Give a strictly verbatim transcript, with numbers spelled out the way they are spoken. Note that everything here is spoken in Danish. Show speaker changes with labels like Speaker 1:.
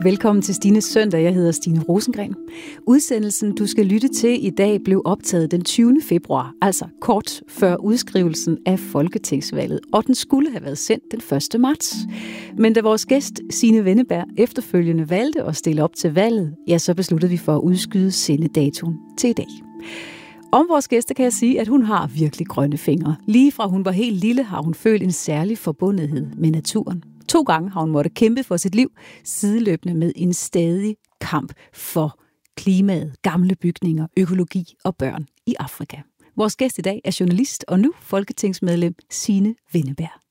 Speaker 1: Velkommen til Stines søndag. Jeg hedder Stine Rosengren. Udsendelsen, du skal lytte til i dag, blev optaget den tyvende februar, altså kort før udskrivelsen af Folketingsvalget, og den skulle have været sendt den første marts. Men da vores gæst, Signe Wenneberg, efterfølgende valgte at stille op til valget, ja, så besluttede vi for at udskyde sendedatoen til i dag. Om vores gæster kan jeg sige, at hun har virkelig grønne fingre. Lige fra hun var helt lille, har hun følt en særlig forbundethed med naturen. To gange har hun måttet kæmpe for sit liv, sideløbende med en stadig kamp for klimaet, gamle bygninger, økologi og børn i Afrika. Vores gæst i dag er journalist og nu folketingsmedlem Signe Wenneberg.